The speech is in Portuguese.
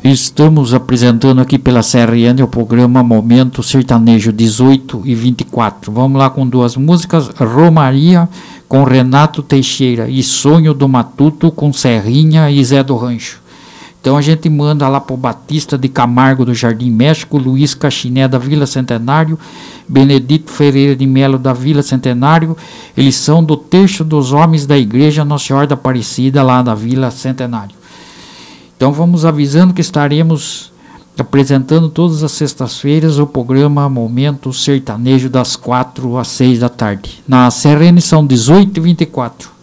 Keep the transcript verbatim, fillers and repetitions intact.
Estamos apresentando aqui pela C R N o programa Momento Sertanejo dezoito e vinte e quatro. Vamos lá com duas músicas, Romaria com Renato Teixeira e Sonho do Matuto com Serrinha e Zé do Rancho. Então a gente manda lá pro Batista de Camargo do Jardim México, Luiz Cachiné da Vila Centenário, Benedito Ferreira de Melo da Vila Centenário. Eles são do Terço dos Homens da Igreja Nossa Senhora da Aparecida lá da Vila Centenário. Então vamos avisando que estaremos apresentando todas as sextas-feiras o programa Momento Sertanejo das quatro às seis da tarde. Na C R N são dezoito e vinte e quatro.